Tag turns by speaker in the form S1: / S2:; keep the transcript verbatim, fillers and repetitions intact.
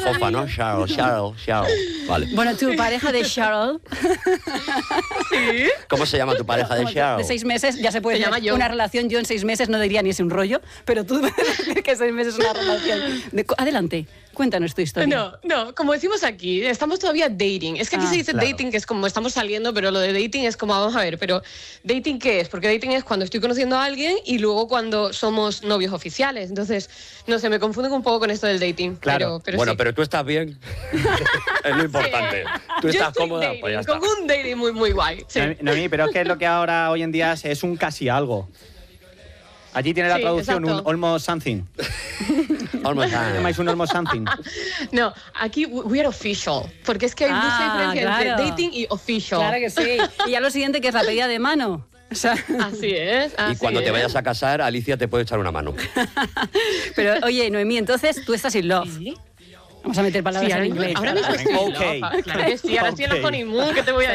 S1: fofa, ¿no? Cheryl, Cheryl, Cheryl. Vale.
S2: Bueno, tu pareja de Cheryl.
S3: Sí.
S1: ¿Cómo se llama tu pareja de Cheryl?
S2: De seis meses ya se puede
S3: Se llama
S2: decir
S3: John.
S2: una relación. Yo en seis meses no diría ni es un rollo, pero tú decir que seis meses es una relación. De- adelante, cuéntanos tu historia.
S3: No, no, como decimos aquí, estamos todavía dating. Es que aquí
S2: Ah,
S3: se dice
S1: claro.
S3: dating, que es como estamos saliendo, pero lo de dating es como, vamos a ver, pero ¿dating qué es? Porque dating es cuando estoy conociendo a alguien y luego cuando somos novios oficiales. Entonces, no sé, me confunden un poco con esto del dating.
S4: Claro.
S3: Pero, pero
S1: Bueno,
S3: sí.
S1: pero tú estás bien. Es lo importante. Tú
S3: Yo
S1: estás
S3: estoy
S1: cómoda,
S3: dating,
S1: pues ya está.
S3: con un dating muy, muy guay. Sí.
S4: Noemí, Noemí, pero es que es lo que ahora hoy en día es, es un casi algo. Allí tiene la
S3: Sí,
S4: traducción,
S3: exacto.
S4: un almost something.
S1: Almost
S4: ¿Cómo
S1: time.
S4: llamáis un almost something?
S3: No, aquí we we are official, porque es que hay
S2: Ah,
S3: mucha diferencia
S2: claro.
S3: entre dating y official.
S2: Claro que sí. Y ya lo siguiente que es la pedida de mano. O sea,
S3: Así es.
S1: Y
S3: así
S1: cuando te
S3: es.
S1: vayas a casar, Alicia te puede echar una mano.
S2: pero oye, Noemí, entonces tú estás in love.
S3: Sí.
S2: Vamos a meter palabras
S3: Sí, ahora
S2: en
S3: mismo-
S2: inglés.
S3: ahora mismo estoy
S4: Ok.
S3: loca. Claro que sí, ahora estoy en la
S4: Ok.
S3: honeymoon, ¿qué te voy a